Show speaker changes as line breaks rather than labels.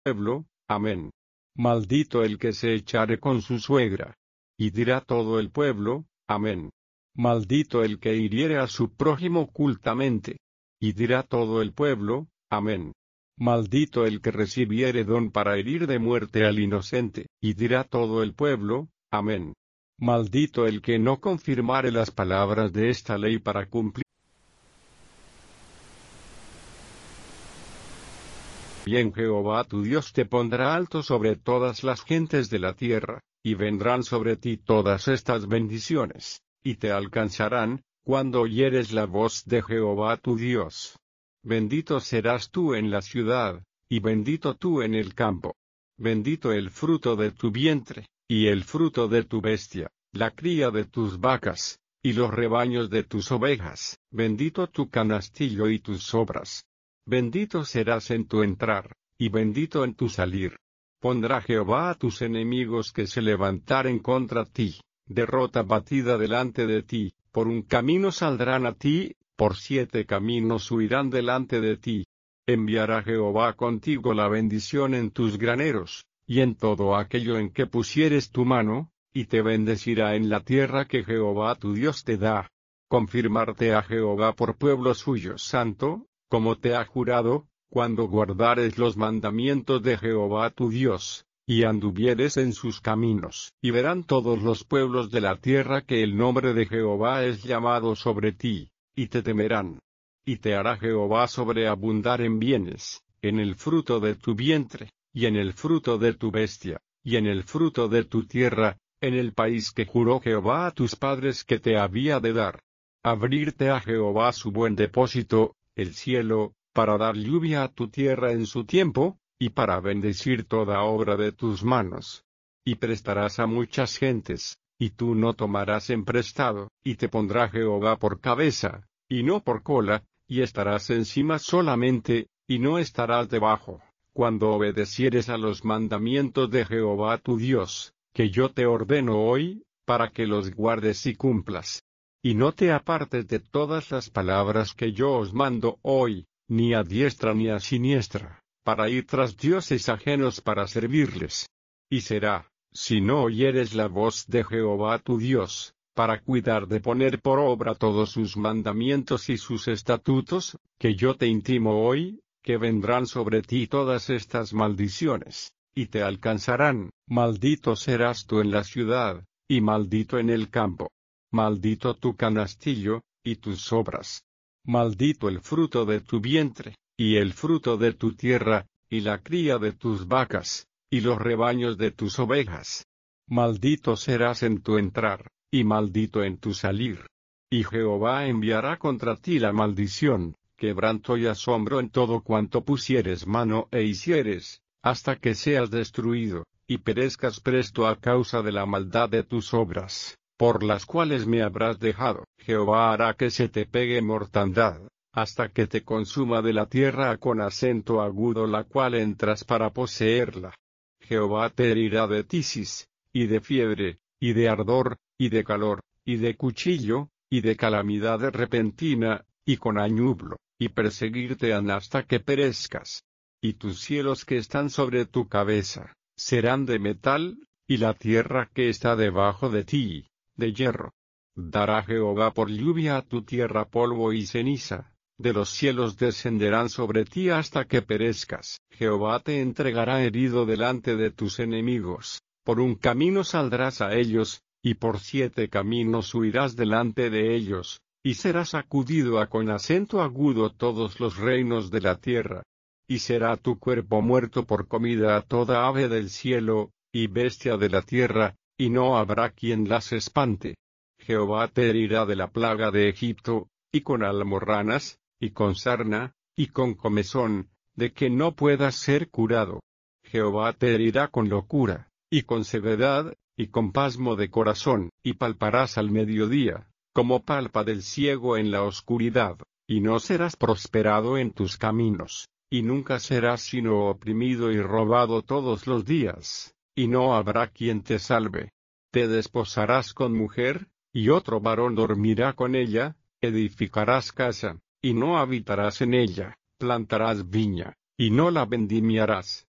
pueblo, amén. Maldito el que se echare con su suegra. Y dirá todo el pueblo, amén. Maldito el que hiriere a su prójimo ocultamente. Y dirá todo el pueblo, amén. Maldito el que recibiere don para herir de muerte al inocente. Y dirá todo el pueblo, amén. Maldito el que no confirmare las palabras de esta ley para cumplir. Bien, Jehová tu Dios te pondrá alto sobre todas las gentes de la tierra, y vendrán sobre ti todas estas bendiciones, y te alcanzarán, cuando oyeres la voz de Jehová tu Dios. Bendito serás tú en la ciudad, y bendito tú en el campo. Bendito el fruto de tu vientre, y el fruto de tu bestia, la cría de tus vacas, y los rebaños de tus ovejas. Bendito tu canastillo y tus sobras. Bendito serás en tu entrar, y bendito en tu salir. Pondrá Jehová a tus enemigos que se levantaren contra ti, derrota batida delante de ti. Por un camino saldrán a ti, por 7 caminos huirán delante de ti. Enviará Jehová contigo la bendición en tus graneros, y en todo aquello en que pusieres tu mano, y te bendecirá en la tierra que Jehová tu Dios te da. Confirmarte a Jehová por pueblo suyo santo, como te ha jurado, cuando guardares los mandamientos de Jehová tu Dios, y anduvieres en sus caminos. Y verán todos los pueblos de la tierra que el nombre de Jehová es llamado sobre ti, y te temerán. Y te hará Jehová sobreabundar en bienes, en el fruto de tu vientre, y en el fruto de tu bestia, y en el fruto de tu tierra, en el país que juró Jehová a tus padres que te había de dar. Abrirte a Jehová su buen depósito, el cielo, para dar lluvia a tu tierra en su tiempo, y para bendecir toda obra de tus manos. Y prestarás a muchas gentes, y tú no tomarás en prestado, y te pondrá Jehová por cabeza, y no por cola, y estarás encima solamente, y no estarás debajo, cuando obedecieres a los mandamientos de Jehová tu Dios, que yo te ordeno hoy, para que los guardes y cumplas. Y no te apartes de todas las palabras que yo os mando hoy, ni a diestra ni a siniestra, para ir tras dioses ajenos para servirles. Y será, si no oyeres la voz de Jehová tu Dios, para cuidar de poner por obra todos sus mandamientos y sus estatutos, que yo te intimo hoy, que vendrán sobre ti todas estas maldiciones, y te alcanzarán. Maldito serás tú en la ciudad, y maldito en el campo. Maldito tu canastillo, y tus sobras. Maldito el fruto de tu vientre, y el fruto de tu tierra, y la cría de tus vacas, y los rebaños de tus ovejas. Maldito serás en tu entrar, y maldito en tu salir. Y Jehová enviará contra ti la maldición, quebranto y asombro en todo cuanto pusieres mano e hicieres, hasta que seas destruido, y perezcas presto a causa de la maldad de tus obras, por las cuales me habrás dejado. Jehová hará que se te pegue mortandad, hasta que te consuma de la tierra con acento agudo la cual entras para poseerla. Jehová te herirá de tisis, y de fiebre, y de ardor, y de calor, y de cuchillo, y de calamidad repentina, y con añublo, y perseguirte han hasta que perezcas. Y tus cielos que están sobre tu cabeza, serán de metal, y la tierra que está debajo de ti, de hierro. Dará Jehová por lluvia a tu tierra polvo y ceniza, de los cielos descenderán sobre ti hasta que perezcas. Jehová te entregará herido delante de tus enemigos, por un camino saldrás a ellos, y por 7 caminos huirás delante de ellos, y será sacudido con acento agudo todos los reinos de la tierra. Y será tu cuerpo muerto por comida a toda ave del cielo, y bestia de la tierra, y no habrá quien las espante. Jehová te herirá de la plaga de Egipto, y con almorranas, y con sarna, y con comezón, de que no puedas ser curado. Jehová te herirá con locura, y con ceguedad, y con pasmo de corazón, y palparás al mediodía, como palpa del ciego en la oscuridad, y no serás prosperado en tus caminos, y nunca serás sino oprimido y robado todos los días, y no habrá quien te salve. Te desposarás con mujer, y otro varón dormirá con ella, edificarás casa, y no habitarás en ella, plantarás viña, y no la vendimiarás,